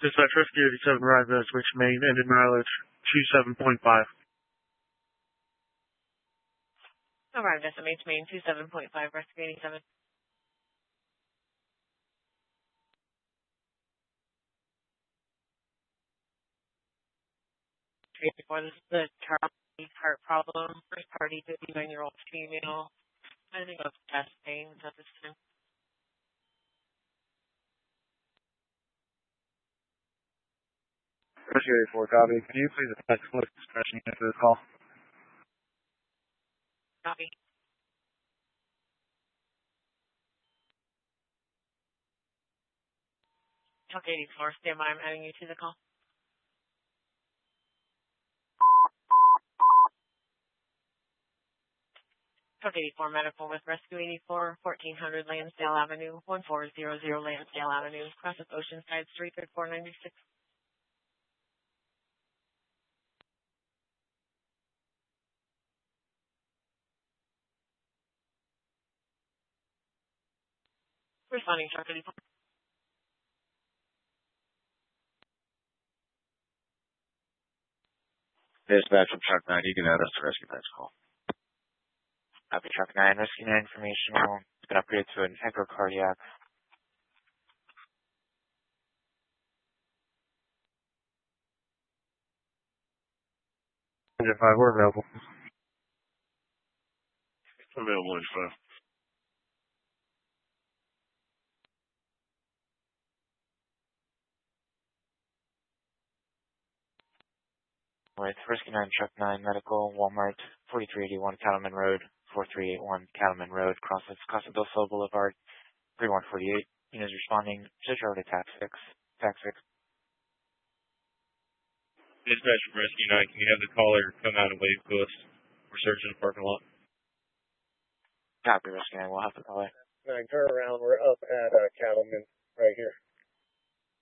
Dispatch Rescue 87 arrived at switch main, ended mileage 27.5. Arrived SMH main 27.5, Rescue 87. This is the Charlie heart problem. First party, 59-year-old female. I think it's chest pain at this time. Rescue 84, copy. Can you please attach close discretion unit to this call? Copy. Truck 84, stand by. I'm adding you to the call. Truck 84, medical with Rescue 84, 1400 Lansdale Avenue, 1400 Lansdale Avenue, cross of Oceanside Street, 3496. Responding, Truck 84. Dispatch from Truck 9, you can add us to Rescue Next call. Copy, Truck 9. Rescue 9 informational. It's been upgraded to an echocardiac. Engine 5, we're available. Available Engine 5. With Rescue 9, Truck 9, medical, Walmart, 4381 Cattleman Road, 4381 Cattleman Road, cross of Costa Boulevard, 3148. Unit is responding to Charlie Tax 6. Tax 6. Dispatch from Rescue 9, can you have the caller come out and wave to us? We're searching the parking lot. Copy, Rescue 9. We'll have the caller. 9, turn around. We're up at Cattleman.